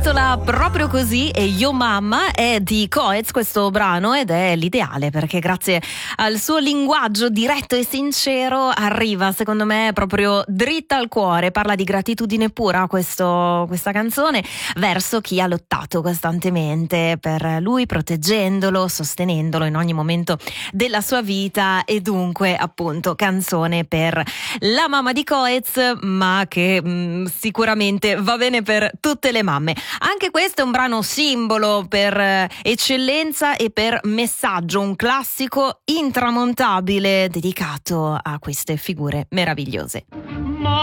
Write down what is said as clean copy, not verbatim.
intitola proprio così, e Yo Mama è di Coez questo brano, ed è l'ideale perché grazie al suo linguaggio diretto e sincero arriva, secondo me, proprio dritta al cuore. Parla di gratitudine pura questa canzone verso chi ha lottato costantemente per lui, proteggendolo, sostenendolo in ogni momento della sua vita, e dunque appunto canzone per la mamma di Coez, ma che sicuramente va bene per tutte le mamme. Anche questo è un brano simbolo per eccellenza e per messaggio, un classico intramontabile dedicato a queste figure meravigliose.